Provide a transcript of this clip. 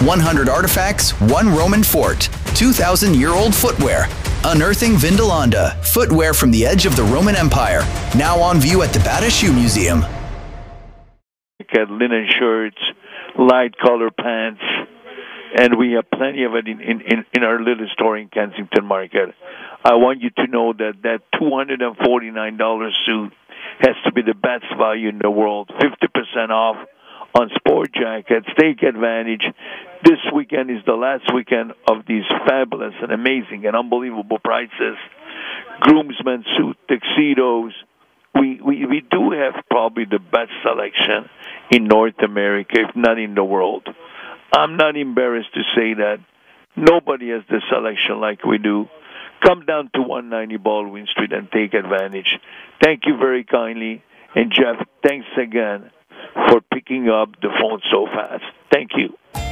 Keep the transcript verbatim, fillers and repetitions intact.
one hundred artifacts, one Roman fort, two thousand year old footwear. Unearthing Vindolanda, footwear from the edge of the Roman Empire. Now on view at the Bata Shoe Museum. Got linen shirts, light color pants, and we have plenty of it in, in, in our little store in Kensington Market. I want you to know that that two hundred forty-nine dollars suit has to be the best value in the world, fifty percent off on sport jackets. Take advantage. This weekend is the last weekend of these fabulous and amazing and unbelievable prices. Groomsmen suit, tuxedos. We, we, we do have probably the best selection in North America, if not in the world. I'm not embarrassed to say that. Nobody has the selection like we do. Come down to one ninety Baldwin Street and take advantage. Thank you very kindly. And Jeff, thanks again for picking up the phone so fast. Thank you.